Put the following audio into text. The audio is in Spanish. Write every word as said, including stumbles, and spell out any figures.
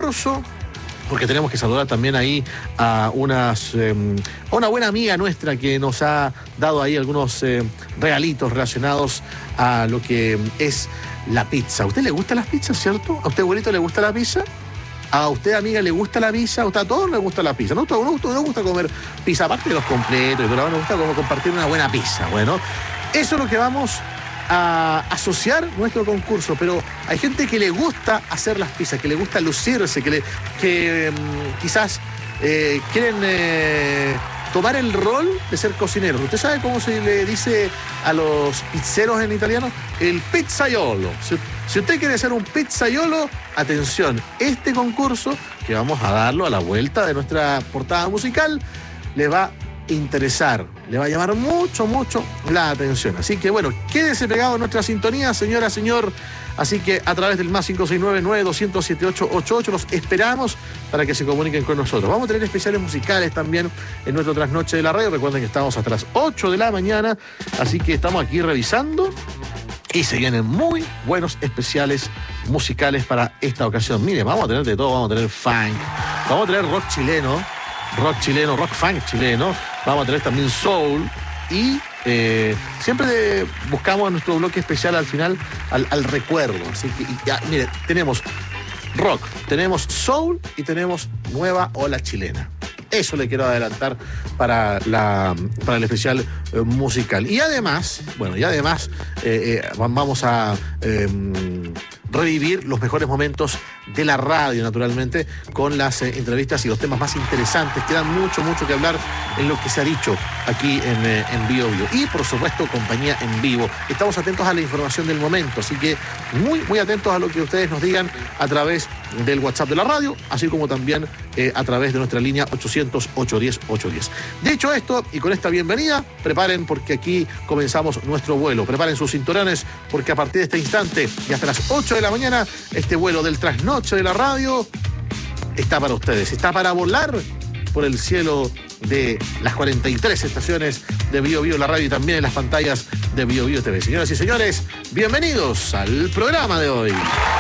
concurso, porque tenemos que saludar también ahí a, unas, eh, a una buena amiga nuestra que nos ha dado ahí algunos eh, regalitos relacionados a lo que es la pizza. ¿A usted le gustan las pizzas, cierto? ¿A usted, abuelito, le gusta la pizza? ¿A usted, amiga, le gusta la pizza? ¿A usted, a todos les gusta la pizza? ¿No? ¿A uno nos gusta comer pizza aparte de los completos? Pero nos gusta como compartir una buena pizza. Bueno, eso es lo que vamos a asociar nuestro concurso, pero hay gente que le gusta hacer las pizzas, que le gusta lucirse, que, le, que um, quizás eh, quieren eh, tomar el rol de ser cocineros. ¿Usted sabe cómo se le dice a los pizzeros en italiano? El pizzaiolo. Si, si usted quiere ser un pizzaiolo, atención, este concurso, que vamos a darlo a la vuelta de nuestra portada musical, le va a interesar, le va a llamar mucho, mucho la atención. Así que bueno, quédese pegado en nuestra sintonía, señora, señor. Así que a través del más cinco seis nueve, nueve dos cero siete ocho ocho ocho los esperamos para que se comuniquen con nosotros. Vamos a tener especiales musicales también en nuestro trasnoche de la radio. Recuerden que estamos hasta las ocho de la mañana, así que estamos aquí revisando y se vienen muy buenos especiales musicales para esta ocasión. Mire, vamos a tener de todo, vamos a tener funk, vamos a tener rock chileno, rock chileno, rock funk chileno, vamos a tener también soul y eh, siempre de, buscamos en nuestro bloque especial al final al, al recuerdo. Así que, y ya, mire, tenemos rock, tenemos soul y tenemos nueva ola chilena. Eso le quiero adelantar para, la, para el especial eh, musical. Y además, bueno, y además eh, eh, vamos a eh, revivir los mejores momentos de la radio, naturalmente, con las eh, entrevistas y los temas más interesantes. Queda mucho, mucho que hablar en lo que se ha dicho aquí en, eh, en Bio Bio. Y, por supuesto, compañía en vivo. Estamos atentos a la información del momento, así que muy, muy atentos a lo que ustedes nos digan a través del WhatsApp de la radio, así como también eh, a través de nuestra línea ochocientos, ochocientos diez, ochocientos diez. Dicho esto, y con esta bienvenida, preparen porque aquí comenzamos nuestro vuelo. Preparen sus cinturones porque a partir de este instante y hasta las ocho de la mañana, este vuelo del trasnoche de la radio está para ustedes. Está para volar por el cielo de las cuarenta y tres estaciones de Bio Bio la radio y también en las pantallas de Bio Bio T V. Señoras y señores, bienvenidos al programa de hoy.